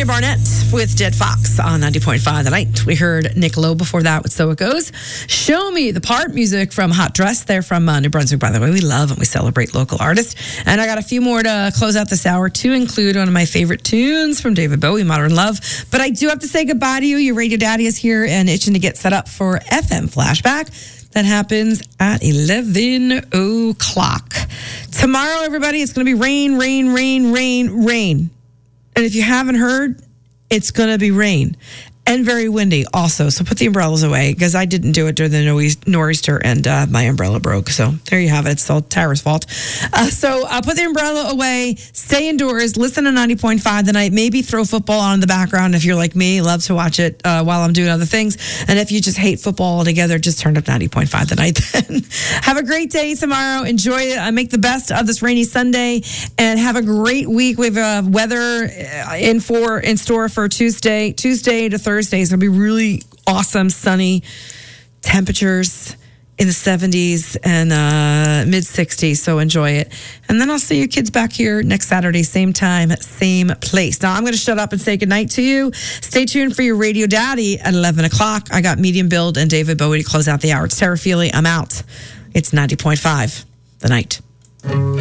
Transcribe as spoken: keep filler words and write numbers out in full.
Tanya Barnett with Dead Fox on ninety point five The Night. We heard Nick Lowe before that with So It Goes. Show Me the Part music from Hot Dress. They're from uh, New Brunswick, by the way. We love and we celebrate local artists. And I got a few more to close out this hour to include one of my favorite tunes from David Bowie, Modern Love. But I do have to say goodbye to you. Your radio daddy is here and itching to get set up for F M Flashback. That happens at eleven o'clock. Tomorrow, everybody, it's going to be rain, rain, rain, rain, rain. And if you haven't heard, it's going to be rain. And very windy also. So put the umbrellas away because I didn't do it during the nor'easter and uh, my umbrella broke. So there you have it. It's all Tara's fault. Uh, so uh, put the umbrella away. Stay indoors. Listen to ninety point five The Night. Maybe throw football on in the background if you're like me. Love to watch it uh, while I'm doing other things. And if you just hate football altogether, just turn up ninety point five The Night then. Have a great day tomorrow. Enjoy it. Uh, make the best of this rainy Sunday. And have a great week. We have uh, weather in, for, in store for Tuesday, Tuesday to Thursday. Thursday is going to be really awesome, sunny temperatures in the seventies and uh, mid sixties. So enjoy it. And then I'll see you kids back here next Saturday, same time, same place. Now I'm going to shut up and say goodnight to you. Stay tuned for your Radio Daddy at eleven o'clock. I got Medium Build and David Bowie to close out the hour. It's Tara Feely. I'm out. It's ninety point five The Night.